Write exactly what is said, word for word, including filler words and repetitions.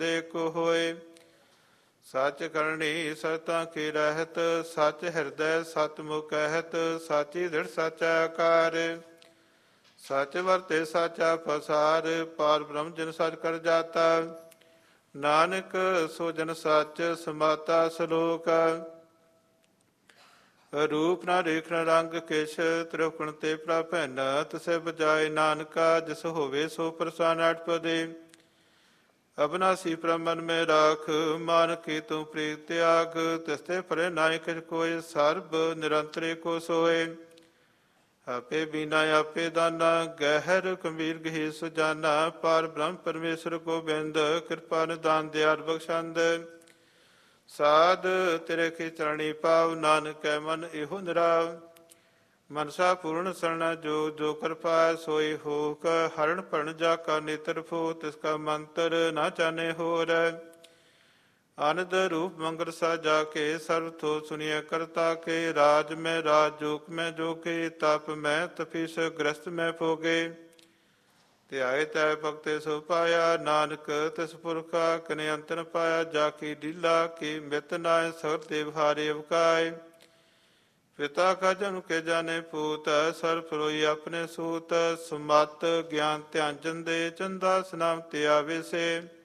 ਕੋ ਹੋਏ। ਸੱਚ ਕਰਨੀ ਸਰਤਾਂ ਕੀ ਰਹਿਤ, ਸੱਚ ਹਿਰਦੈ ਸਤ ਮੁਖ ਕਹਿਤ, ਸਾਚੀ ਦ੍ਰਿੜ ਸਾਚਾ ਆਕਾਰ। ਸੱਚ ਵਰਤੇ ਸਾਚਾ ਪਸਾਰ, ਪਾਰ ਬ੍ਰਹਮ ਜਿਨ ਸੱਚ ਕਰ ਜਾਤਾ। ਨਾਨਕ ਸੋ ਜਨ ਸੱਚ ਸਮਾਤਾ ਸਲੋਕ। ਰੂਪ ਨਾ ਰੇਖ ਨ ਰੰਗ ਕਿਛ, ਤ੍ਰਿਵਕਣ ਤੇ ਪ੍ਰਭੈਨ ਤਿਸੈ ਬਜਾਏ। ਨਾਨਕਾ ਜਿਸ ਹੋਵੇ ਸੋ ਪ੍ਰਸੰਨ ਅਠਪਦੇ। ਅਬਨਾਸੀ ਪ੍ਰਮਨ ਮੈਂ ਰਾਖ, ਮਾਨ ਕੀ ਤੂੰ ਪ੍ਰੀਤ ਤਿਆਗ। ਤਿਸ ਤੇ ਪਰੇ ਨਾਇ ਕਿਛ ਕੋਇ, ਸਰਬ ਨਿਰੰਤਰੇ ਕੋ ਸੋਏ। ਆਪੇ ਬੀਨਾ ਆਪੇ ਦਾਨਾ, ਗਹਿਰ ਗੰਭੀਰ ਗਹੀ ਸੁਜਾਨਾ। ਪਾਰ ਬ੍ਰਹਮ ਪਰਮੇਸ਼ਰ ਗੋਬਿੰਦ, ਕਿਰਪਾ ਨਿਦਾਨ ਦਿਆਲ ਬਖਸ਼ੰਦ। ਸਾਧ ਤੇਰੇ ਕੀ ਚਰਣੀ ਪਾਵ, ਨਾਨਕੈ ਮਨ ਇਹੋ ਨਿਰਾਵ। ਮਨਸਾ ਪੂਰਨ ਸਰਣਾ ਜੋ, ਜੋ ਕਿਰਪਾ ਸੋਈ ਹੋਕ। ਹਰਣ ਭਰਨ ਜਾ ਕਾ ਨੇਤਰ ਫੋ, ਤਿਸ ਕਾ ਮੰਤਰ ਨਾ ਜਾਣੇ ਹੋਰ। ਆਨੰਦ ਰੂਪ ਮੰਗਲ ਸਾ ਜਾ ਕੇ, ਸਰਬ ਥੋ ਸੁਨੀਐ ਕਰਤਾ ਕੇ। ਰਾਜ ਮੈਂ ਰਾਜ, ਜੋਗ ਮੈਂ ਜੋਗੇ, ਤਪ ਮੈਂ ਤਪੀਸ ਗ੍ਰਸਤ ਮੈਂ ਭੋਗੇ। ਧਿਆਏ ਤੈ ਭਗਤੇ ਸੋ ਪਾਇਆ, ਨਾਨਕ ਤਿਸ ਪੁਰਖਾ ਕਨੇ ਅੰਤਰ ਪਾਇਆ। ਜਾ ਕੀ ਲੀਲਾ ਕੀ ਮਿਤ ਨਾਇ, ਸਗਲ ਦੇਵ ਹਾਰੇ ਅਵਕਾਇ। ਪਿਤਾ ਕਾ ਜਨਮ ਕੇ ਜਾਣੇ ਪੂਤ, ਸਰਬ ਫਰੋਈ ਆਪਣੇ ਸੂਤ। ਸਮਤ ਗਿਆਨ ਧਿਆਨ ਚੰਦੇ, ਚੰਦਾ ਸਨਾਮ ਤੇ ਆਵੇ ਸੇ।